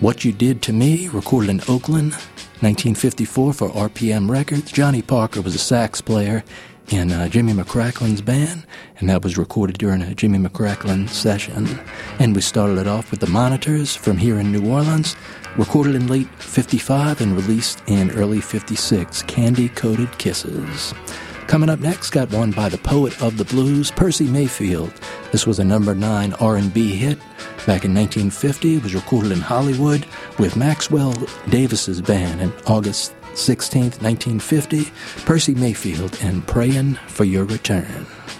What You Did to Me, recorded in Oakland, 1954 for RPM Records. Johnny Parker was a sax player in Jimmy McCracklin's band, and that was recorded during a Jimmy McCracklin session. And we started it off with the Monitors from here in New Orleans, recorded in late 55 and released in early 56, Candy Coated Kisses. Coming up next, got one by the poet of the blues, Percy Mayfield. This was a number 9 R&B hit back in 1950. It was recorded in Hollywood with Maxwell Davis's band on August 16th, 1950. Percy Mayfield and Praying for Your Return.